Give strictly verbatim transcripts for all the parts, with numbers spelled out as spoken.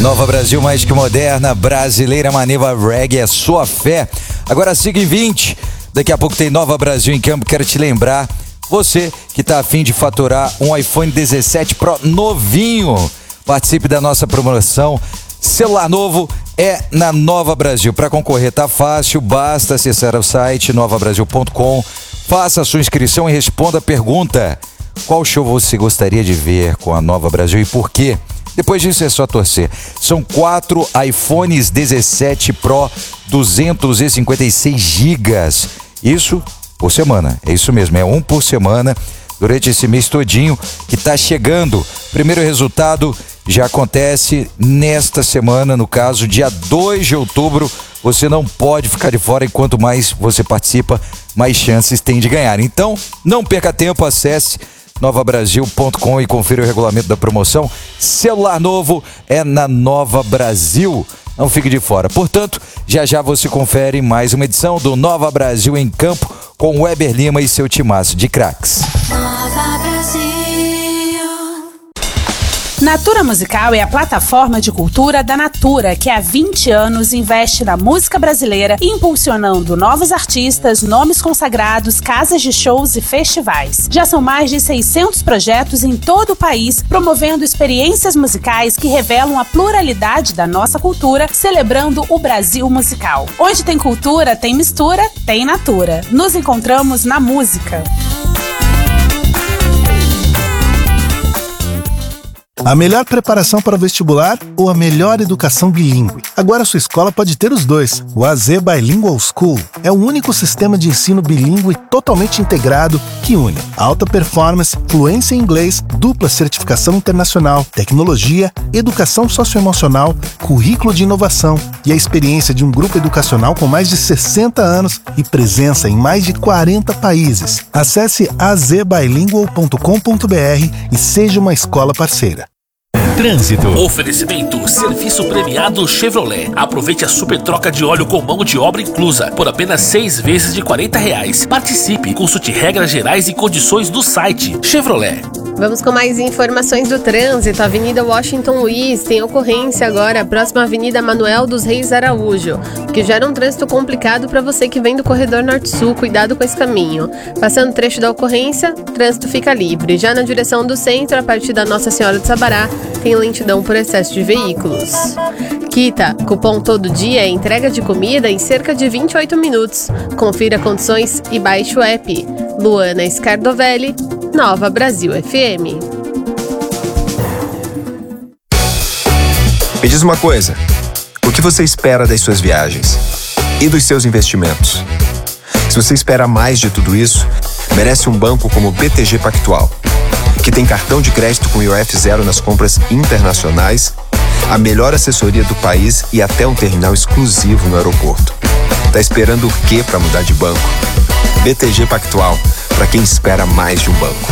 Nova Brasil, mais que moderna, brasileira, Maneva Reggae, é sua fé. Agora siga em vinte. Daqui a pouco tem Nova Brasil em campo. Quero te lembrar, você que está a fim de faturar um iPhone dezessete Pro novinho, participe da nossa promoção. Celular novo é na Nova Brasil. Para concorrer tá fácil, basta acessar o site nova brasil ponto com, faça a sua inscrição e responda a pergunta: qual show você gostaria de ver com a Nova Brasil e por quê? Depois disso é só torcer. São quatro iPhones dezessete Pro duzentos e cinquenta e seis gigas. Isso por semana, é isso mesmo, é um por semana durante esse mês todinho que tá chegando. Primeiro resultado já acontece nesta semana, no caso, dia dois de outubro. Você não pode ficar de fora e quanto mais você participa, mais chances tem de ganhar. Então, não perca tempo, acesse nova brasil ponto com e confira o regulamento da promoção. Celular novo é na Nova Brasil. Não fique de fora. Portanto, já já você confere mais uma edição do Nova Brasil em Campo com Weber Lima e seu timaço de craques. Nova Brasil. Natura Musical é a plataforma de cultura da Natura, que há vinte anos investe na música brasileira, impulsionando novos artistas, nomes consagrados, casas de shows e festivais. Já são mais de seiscentos projetos em todo o país, promovendo experiências musicais que revelam a pluralidade da nossa cultura, celebrando o Brasil musical. Onde tem cultura, tem mistura, tem Natura. Nos encontramos na música. A melhor preparação para o vestibular ou a melhor educação bilíngue? Agora sua escola pode ter os dois. O A Z Bilingual School é o único sistema de ensino bilíngue totalmente integrado que une alta performance, fluência em inglês, dupla certificação internacional, tecnologia, educação socioemocional, currículo de inovação e a experiência de um grupo educacional com mais de sessenta anos e presença em mais de quarenta países. Acesse a z bilingual ponto com ponto b r e seja uma escola parceira. Trânsito. Oferecimento Serviço Premiado Chevrolet. Aproveite a super troca de óleo com mão de obra inclusa por apenas seis vezes de quarenta reais. Participe, consulte regras gerais e condições do site Chevrolet. Vamos com mais informações do trânsito. Avenida Washington Luiz tem ocorrência agora, próxima à Avenida Manuel dos Reis Araújo, que gera um trânsito complicado para você que vem do corredor norte-sul. Cuidado com esse caminho. Passando o trecho da ocorrência, o trânsito fica livre. Já na direção do centro, a partir da Nossa Senhora de Sabará, tem lentidão por excesso de veículos. Quita, cupom todo dia é entrega de comida em cerca de vinte e oito minutos. Confira condições e baixe o app. Luana Scardovelli, Nova Brasil F M. Me diz uma coisa, o que você espera das suas viagens e dos seus investimentos? Se você espera mais de tudo isso, merece um banco como o B T G Pactual, que tem cartão de crédito com I O F zero nas compras internacionais, a melhor assessoria do país e até um terminal exclusivo no aeroporto. Tá esperando o quê para mudar de banco? B T G Pactual, para quem espera mais de um banco.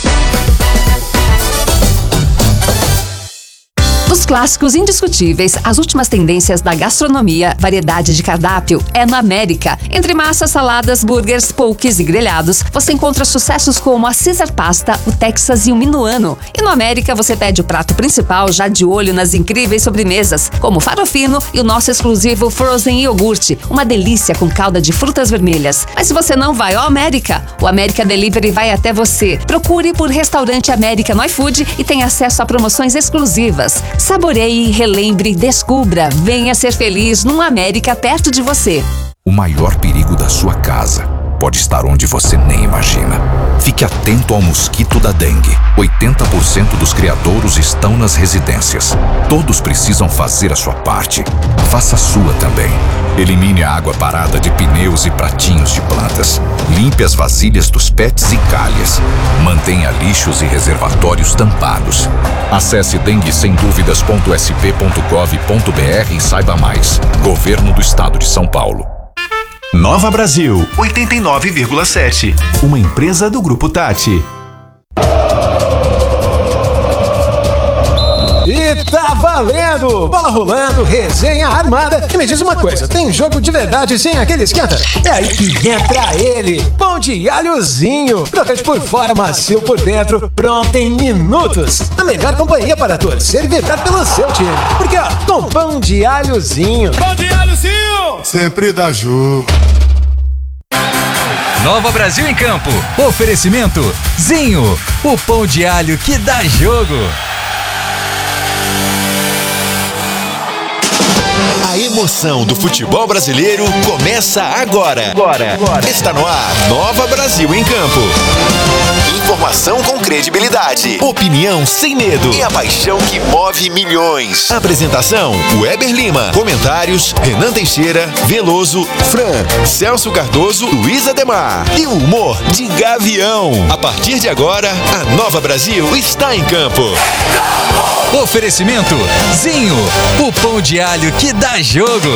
Os clássicos indiscutíveis, as últimas tendências da gastronomia, variedade de cardápio é no América. Entre massas, saladas, burgers, poques e grelhados, você encontra sucessos como a Caesar Pasta, o Texas e o Minuano. E no América você pede o prato principal já de olho nas incríveis sobremesas, como o farofino e o nosso exclusivo Frozen Iogurte, uma delícia com calda de frutas vermelhas. Mas se você não vai ao América, o América Delivery vai até você. Procure por Restaurante América no iFood e tenha acesso a promoções exclusivas. Saboreie, relembre, descubra. Venha ser feliz num América perto de você. O maior perigo da sua casa pode estar onde você nem imagina. Fique atento ao mosquito da dengue. oitenta por cento dos criadouros estão nas residências. Todos precisam fazer a sua parte. Faça a sua também. Elimine a água parada de pneus e pratinhos de plantas. Limpe as vasilhas dos pets e calhas. Mantenha lixos e reservatórios tampados. Acesse dengue sem dúvidas ponto s p ponto gov ponto b r e saiba mais. Governo do Estado de São Paulo. Nova Brasil, oitenta e nove vírgula sete. Uma empresa do Grupo Tati. E E tá valendo! Bola rolando, resenha armada. E me diz uma coisa, tem jogo de verdade sem aquele esquenta? É aí que entra ele, pão de alhozinho. Crocante por fora, macio por dentro, pronto em minutos. A melhor companhia para torcer e vibrar pelo seu time. Porque ó, com pão de alhozinho. Pão de alhozinho! Sempre dá jogo. Nova Brasil em Campo. Oferecimento Zinho, o pão de alho que dá jogo. A emoção do futebol brasileiro começa agora. Agora. agora. Está no ar, Nova Brasil em Campo. Informação com credibilidade, opinião sem medo e a paixão que move milhões. Apresentação, Weber Lima. Comentários, Renan Teixeira, Veloso, Fran, Celso Cardoso, Luiz Ademar. E o humor de Gavião. A partir de agora, a Nova Brasil está em campo. Oferecimento Zinho, o pão de alho que dá jogo.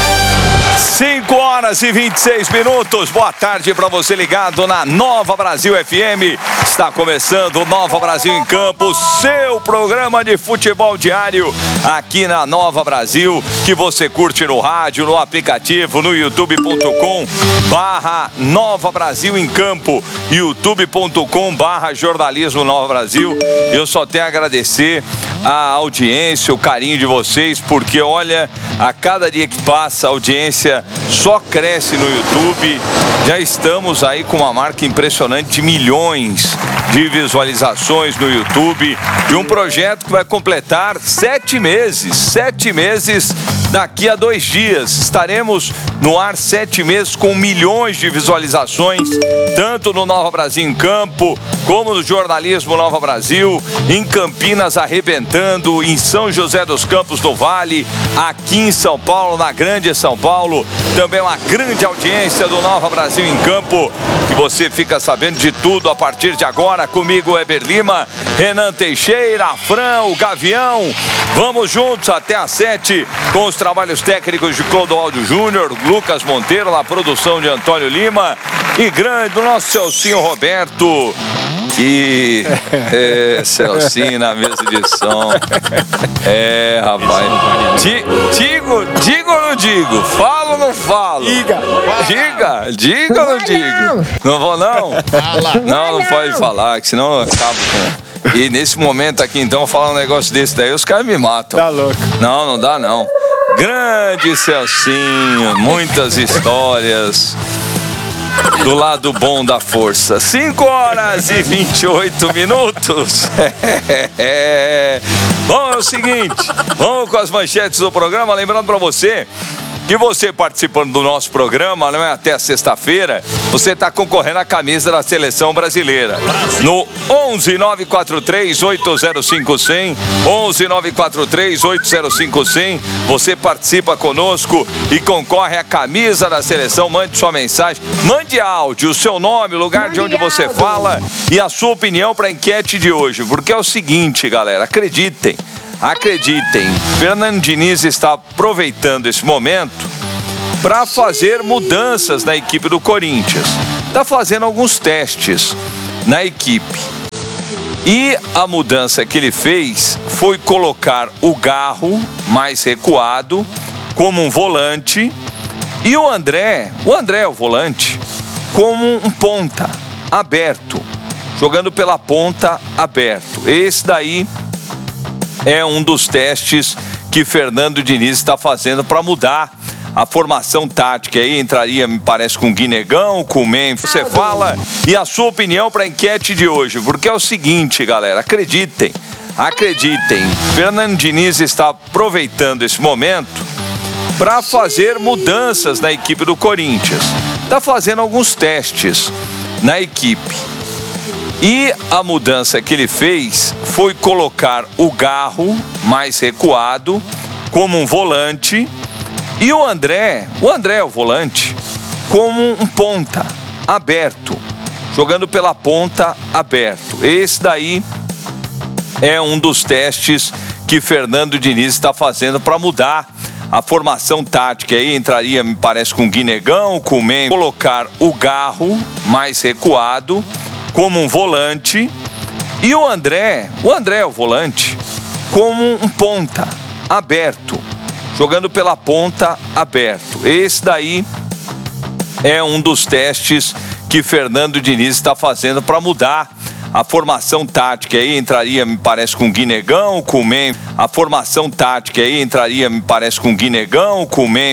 cinco horas e vinte e seis minutos. Boa tarde para você ligado na Nova Brasil F M. Está começando o Nova Brasil em Campo, seu programa de futebol diário aqui na Nova Brasil, que você curte no rádio, no aplicativo, no youtube ponto com barra Nova Brasil em Campo, youtube ponto com barra jornalismo Nova Brasil. Eu só tenho a agradecer a audiência, o carinho de vocês, porque olha, a cada dia que passa a audiência só cresce no YouTube. Já estamos aí com uma marca impressionante de milhões de visualizações no YouTube, de um projeto que vai completar sete meses, sete meses daqui a dois dias. Estaremos no ar sete meses com milhões de visualizações, tanto no Nova Brasil em Campo, como no jornalismo Nova Brasil, em Campinas arrebentando, em São José dos Campos do Vale, aqui em São Paulo, na Grande São Paulo, também uma grande audiência do Nova Brasil em Campo, que você fica sabendo de tudo a partir de agora, comigo Weber Lima, Renan Teixeira, Fran, o Gavião. Vamos juntos até às sete com os trabalhos técnicos de Clodoaldo Júnior, Lucas Monteiro, na produção de Antônio Lima e grande do nosso Celcinho Roberto. E é, Celcinho na mesa de som. É, rapaz. Di, digo, digo ou não digo? Falo ou não falo? Diga. Diga, diga ou não digo? Não vou não? Não, não pode falar, que senão eu acabo com... E nesse momento aqui, então, falar um negócio desse daí, os caras me matam. Tá louco. Não, não dá não. Grande Celcinho, muitas histórias do lado bom da força. cinco horas e vinte e oito minutos. É. Bom, é o seguinte, vamos com as manchetes do programa, lembrando pra você que você participando do nosso programa, não é até sexta-feira, você está concorrendo à camisa da Seleção Brasileira. No onze nove quatro três oito zero cinco zero zero, onze nove quatro três oito zero cinco zero zero, você participa conosco e concorre à camisa da Seleção. Mande sua mensagem, mande áudio, o seu nome, o lugar de onde você fala e a sua opinião para a enquete de hoje, porque é o seguinte, galera, acreditem. Acreditem, Fernando Diniz está aproveitando esse momento para fazer mudanças na equipe do Corinthians. Está fazendo alguns testes na equipe. E a mudança que ele fez foi colocar o Garro mais recuado como um volante e o André, o André é o volante, como um ponta aberto, jogando pela ponta aberto. Esse daí é um dos testes que Fernando Diniz está fazendo para mudar a formação tática. Aí entraria, me parece, com o Guinegão, com o Memphis. Você fala e a sua opinião para a enquete de hoje, porque é o seguinte, galera, acreditem, acreditem, Fernando Diniz está aproveitando esse momento para fazer mudanças na equipe do Corinthians. Está fazendo alguns testes na equipe. E a mudança que ele fez foi colocar o Garro mais recuado como um volante e o André, o André é o volante, como um ponta aberto, jogando pela ponta aberto. Esse daí é um dos testes que Fernando Diniz está fazendo para mudar a formação tática. Aí entraria, me parece, com o Guinegão, com o Memphis, colocar o Garro mais recuado como um volante e o André, o André é o volante, como um ponta aberto, jogando pela ponta aberto. Esse daí é um dos testes que Fernando Diniz está fazendo para mudar a formação tática. Aí entraria, me parece, com o Guinegão, com o Memphis. A formação tática aí entraria, me parece, com o Guinegão, com o Memphis.